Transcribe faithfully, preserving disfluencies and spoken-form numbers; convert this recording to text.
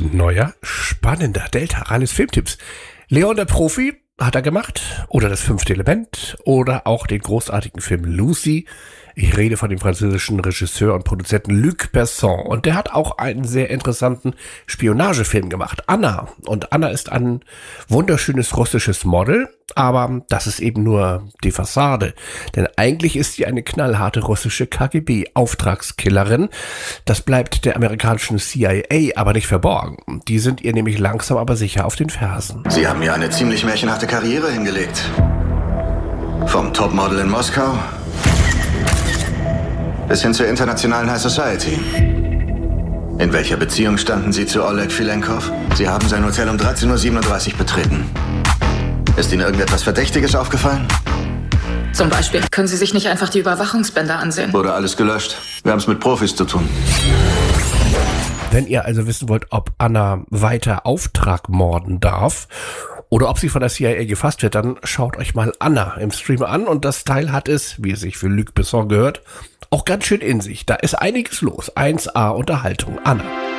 neuer, spannender Delta Rallis Filmtipps. Leon der Profi hat er gemacht, oder das fünfte Element, oder auch den großartigen Film Lucy. Ich rede von dem französischen Regisseur und Produzenten Luc Besson, und der hat auch einen sehr interessanten Spionagefilm gemacht, Anna. Und Anna ist ein wunderschönes russisches Model, aber das ist eben nur die Fassade. Denn eigentlich ist sie eine knallharte russische K G B-Auftragskillerin. Das bleibt der amerikanischen C I A aber nicht verborgen. Die sind ihr nämlich langsam aber sicher auf den Fersen. Sie haben mir eine ziemlich märchenhafte Karriere hingelegt. Vom Topmodel in Moskau bis hin zur internationalen High Society. In welcher Beziehung standen Sie zu Oleg Filenkov? Sie haben sein Hotel um dreizehn Uhr siebenunddreißig betreten. Ist Ihnen irgendetwas Verdächtiges aufgefallen? Zum Beispiel können Sie sich nicht einfach die Überwachungsbänder ansehen. Wurde alles gelöscht. Wir haben es mit Profis zu tun. Wenn ihr also wissen wollt, ob Anna weiter Auftrag morden darf oder ob sie von der C I A gefasst wird, dann schaut euch mal Anna im Stream an, und das Teil hat es, wie es sich für Luc Besson gehört, auch ganz schön in sich. Da ist einiges los. eins A Unterhaltung. Anna.